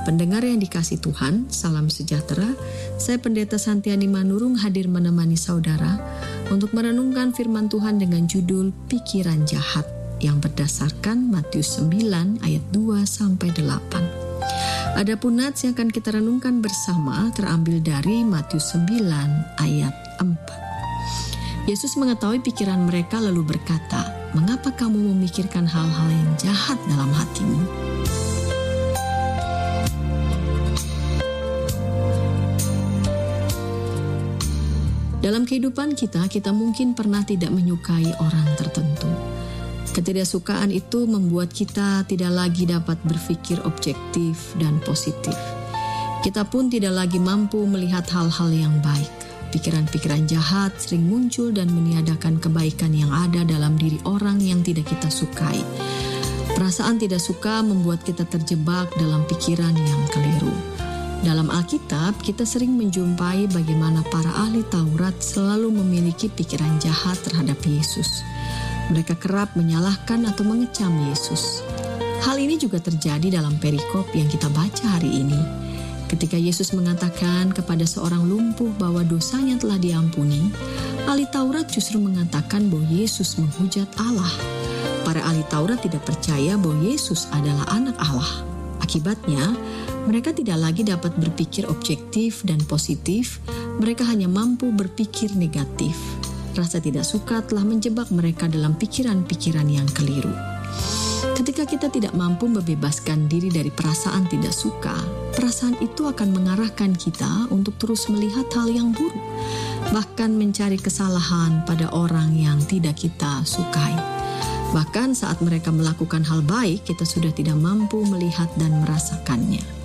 Pendengar yang dikasih Tuhan, salam sejahtera. Saya Pendeta Santiani Manurung hadir menemani saudara untuk merenungkan firman Tuhan dengan judul Pikiran Jahat yang berdasarkan Matius 9 ayat 2-8. Adapun nats yang akan kita renungkan bersama terambil dari Matius 9 ayat 4. Yesus mengetahui pikiran mereka lalu berkata, "Mengapa kamu memikirkan hal-hal yang jahat dalam hatimu? Dalam kehidupan kita mungkin pernah tidak menyukai orang tertentu. Ketidaksukaan itu membuat kita tidak lagi dapat berpikir objektif dan positif. Kita pun tidak lagi mampu melihat hal-hal yang baik. Pikiran-pikiran jahat sering muncul dan meniadakan kebaikan yang ada dalam diri orang yang tidak kita sukai. Perasaan tidak suka membuat kita terjebak dalam pikiran yang keliru. Dalam Alkitab, kita sering menjumpai bagaimana para ahli Taurat selalu memiliki pikiran jahat terhadap Yesus. Mereka kerap menyalahkan atau mengecam Yesus. Hal ini juga terjadi dalam perikop yang kita baca hari ini. Ketika Yesus mengatakan kepada seorang lumpuh bahwa dosanya telah diampuni, ahli Taurat justru mengatakan bahwa Yesus menghujat Allah. Para ahli Taurat tidak percaya bahwa Yesus adalah anak Allah. Akibatnya, mereka tidak lagi dapat berpikir objektif dan positif, mereka hanya mampu berpikir negatif. Rasa tidak suka telah menjebak mereka dalam pikiran-pikiran yang keliru. Ketika kita tidak mampu membebaskan diri dari perasaan tidak suka, perasaan itu akan mengarahkan kita untuk terus melihat hal yang buruk, bahkan mencari kesalahan pada orang yang tidak kita sukai. Bahkan saat mereka melakukan hal baik, kita sudah tidak mampu melihat dan merasakannya.